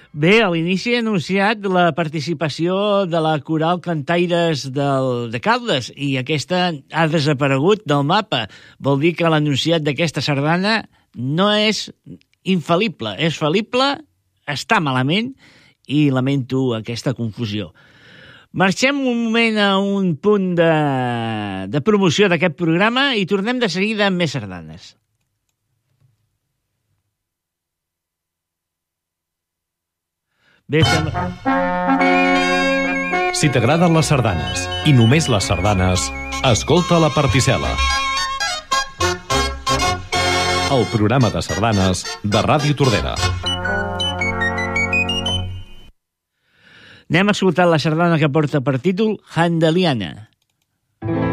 Bé, a l'inici he anunciat la participació de la Coral Cantaires de Caldes i aquesta ha desaparegut del mapa. Vol dir que l'anunciat d'aquesta sardana no és infal·lible, és fal·lible, està malament i lamento aquesta confusió. Marxem un moment a un punt de promoció d'aquest programa i tornem de seguida amb més sardanes. Bé, si t'agraden les sardanes i només les sardanes, escolta La Particel·la. El programa de sardanes de Ràdio Tordera. Anem a escoltar la sardana que porta per títol Handeliana.